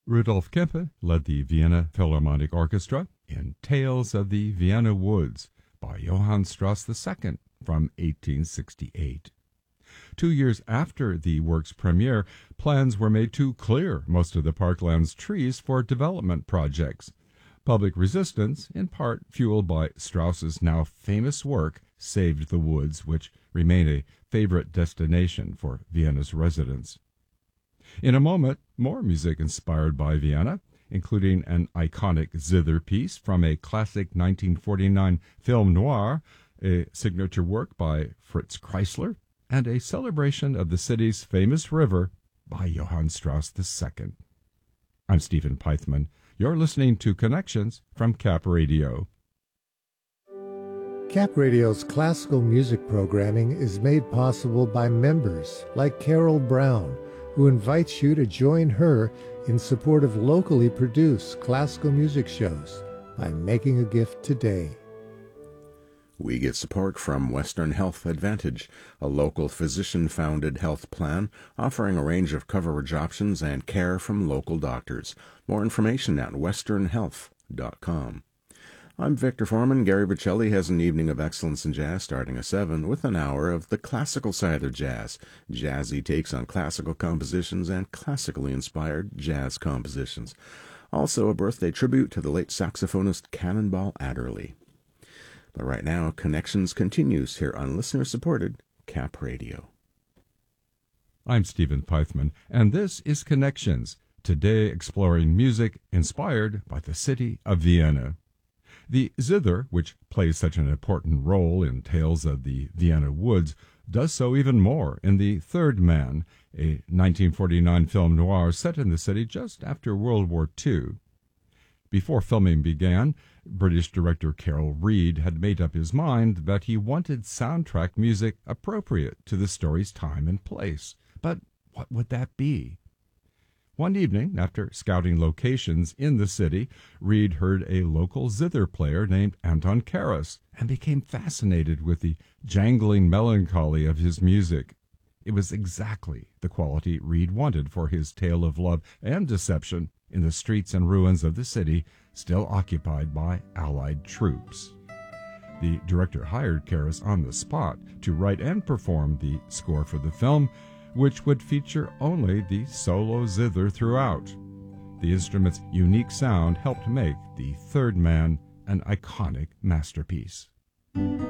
Rudolf Kempe led the Vienna Philharmonic Orchestra in Tales of the Vienna Woods by Johann Strauss II from 1868. 2 years after the work's premiere, plans were made to clear most of the parkland's trees for development projects. Public resistance, in part fueled by Strauss's now famous work, saved the woods, which remain a favorite destination for Vienna's residents. In a moment, more music inspired by Vienna, including an iconic zither piece from a classic 1949 film noir, a signature work by Fritz Kreisler, and a celebration of the city's famous river by Johann Strauss II. I'm Stephen Pythman. You're listening to Connections from Cap Radio. Cap Radio's classical music programming is made possible by members like Carol Brown, who invites you to join her in support of locally produced classical music shows by making a gift today. We get support from Western Health Advantage, a local physician-founded health plan offering a range of coverage options and care from local doctors. More information at westernhealth.com. I'm Victor Foreman. Gary Bocelli has an evening of excellence in jazz starting at 7 with an hour of the classical side of jazz, jazzy takes on classical compositions and classically inspired jazz compositions. Also a birthday tribute to the late saxophonist Cannonball Adderley. But right now, Connections continues here on listener-supported Cap Radio. I'm Stephen Pythman, and this is Connections, today exploring music inspired by the city of Vienna. The zither, which plays such an important role in Tales of the Vienna Woods, does so even more in The Third Man, a 1949 film noir set in the city just after World War II. Before filming began, British director Carol Reed had made up his mind that he wanted soundtrack music appropriate to the story's time and place. But what would that be? One evening, after scouting locations in the city, Reed heard a local zither player named Anton Karas and became fascinated with the jangling melancholy of his music. It was exactly the quality Reed wanted for his tale of love and deception in the streets and ruins of the city still occupied by Allied troops. The director hired Karas on the spot to write and perform the score for the film, which would feature only the solo zither throughout. The instrument's unique sound helped make The Third Man an iconic masterpiece.